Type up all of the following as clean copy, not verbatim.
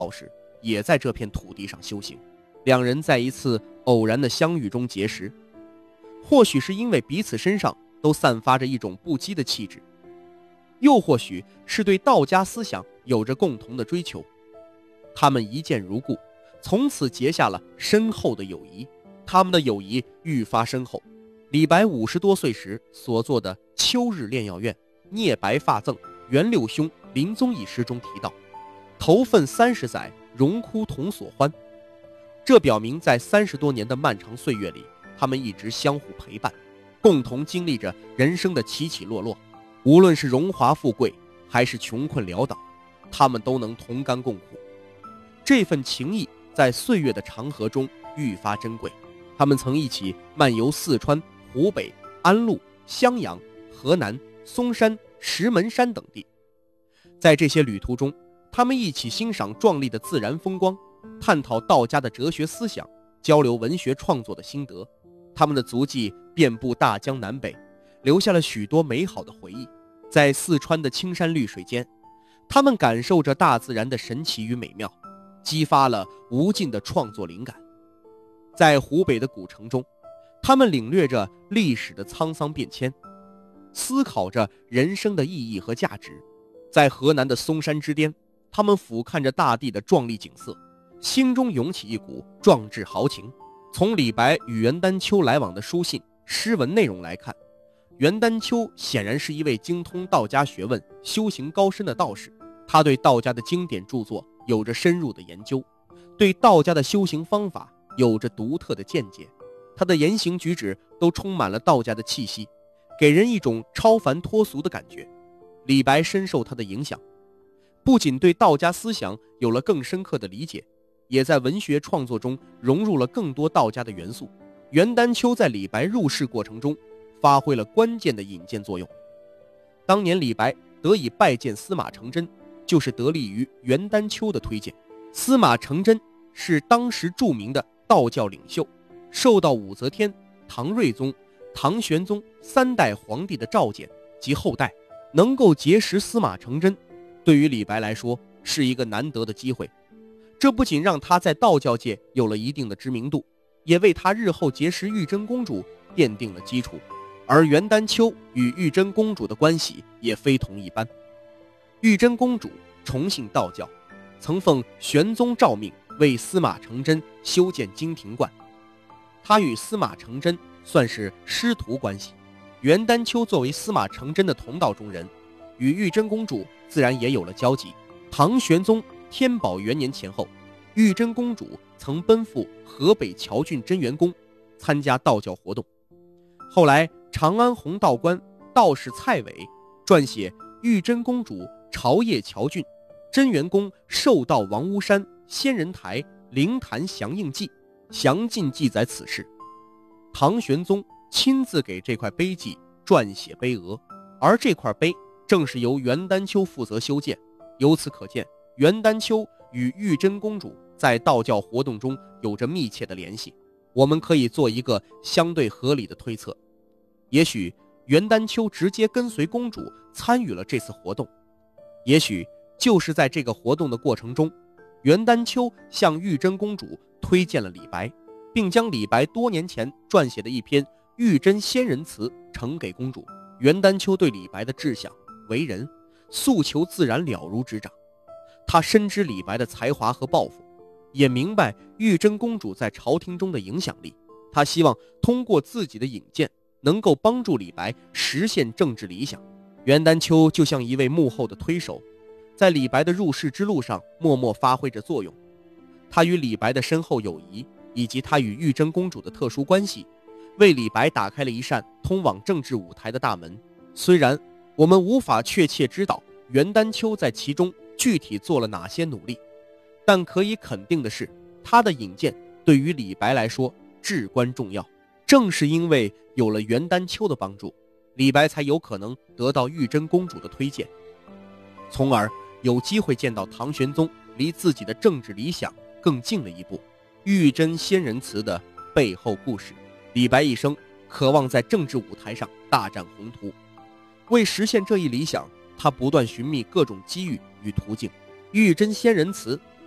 士也在这片土地上修行。两人在一次偶然的相遇中结识，或许是因为彼此身上都散发着一种不羁的气质，又或许是对道家思想有着共同的追求。他们一见如故，从此结下了深厚的友谊。他们的友谊愈发深厚。李白50多岁时所作的《秋日炼药院·聂白发赠元六兄临终》一诗中提到：“投奋30载，荣枯同所欢。”这表明在30多年的漫长岁月里，他们一直相互陪伴，共同经历着人生的起起落落。无论是荣华富贵，还是穷困潦倒，他们都能同甘共苦。这份情谊在岁月的长河中愈发珍贵。他们曾一起漫游四川、湖北、安陆、襄阳、河南、嵩山、石门山等地。在这些旅途中，他们一起欣赏壮丽的自然风光，探讨道家的哲学思想，交流文学创作的心得。他们的足迹遍布大江南北，留下了许多美好的回忆。在四川的青山绿水间，他们感受着大自然的神奇与美妙，激发了无尽的创作灵感。在湖北的古城中，他们领略着历史的沧桑变迁，思考着人生的意义和价值。在河南的嵩山之巅，他们俯瞰着大地的壮丽景色，心中涌起一股壮志豪情。从李白与袁丹丘来往的书信、诗文内容来看，袁丹丘显然是一位精通道家学问、修行高深的道士。他对道家的经典著作有着深入的研究，对道家的修行方法有着独特的见解。他的言行举止都充满了道家的气息，给人一种超凡脱俗的感觉。李白深受他的影响，不仅对道家思想有了更深刻的理解，也在文学创作中融入了更多道家的元素。袁丹丘在李白入仕过程中发挥了关键的引荐作用。当年李白得以拜见司马承祯，就是得力于袁丹丘的推荐。司马承祯是当时著名的道教领袖，受到武则天、唐睿宗、唐玄宗3代皇帝的召见及后代，能够结识司马承祯，对于李白来说是一个难得的机会。这不仅让他在道教界有了一定的知名度，也为他日后结识玉真公主奠定了基础。而袁丹丘与玉真公主的关系也非同一般。玉真公主崇信道教，曾奉玄宗诏命为司马承祯修建金庭观，他与司马承祯算是师徒关系。袁丹丘作为司马承祯的同道中人，与玉真公主自然也有了交集。唐玄宗天宝元年前后，玉真公主曾奔赴河北谯郡真元宫参加道教活动。后来长安弘道观道士蔡伟撰写《玉真公主朝谒谯郡真元宫受道王屋山仙人台灵坛详应记》，详尽记载此事。唐玄宗亲自给这块碑记撰写碑额，而这块碑正是由袁丹丘负责修建。由此可见，袁丹丘与玉真公主在道教活动中有着密切的联系。我们可以做一个相对合理的推测，也许袁丹丘直接跟随公主参与了这次活动，也许就是在这个活动的过程中，袁丹丘向玉真公主推荐了李白，并将李白多年前撰写的一篇《玉真仙人词》呈给公主。袁丹丘对李白的志向、为人、诉求自然了如指掌，他深知李白的才华和抱负，也明白玉真公主在朝廷中的影响力。他希望通过自己的引荐，能够帮助李白实现政治理想。袁丹丘就像一位幕后的推手，在李白的入仕之路上默默发挥着作用。他与李白的深厚友谊，以及他与玉真公主的特殊关系，为李白打开了一扇通往政治舞台的大门。虽然我们无法确切知道袁丹丘在其中具体做了哪些努力，但可以肯定的是，他的引荐对于李白来说至关重要。正是因为有了袁丹丘的帮助，李白才有可能得到玉真公主的推荐，从而有机会见到唐玄宗离自己的政治理想更近了一步。玉真仙人词的背后故事，李白一生渴望在政治舞台上大展宏图，为实现这一理想，他不断寻觅各种机遇与途径。玉真仙人词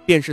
便是